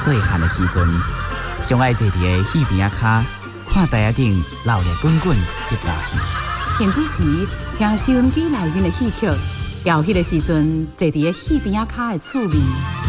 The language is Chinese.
细汉的时阵，上爱坐伫个戏边仔骹，看台仔顶闹热滚滚的大戏。 现主时听收音机内面的戏曲，调迄个时阵坐伫个戏边仔骹的趣味。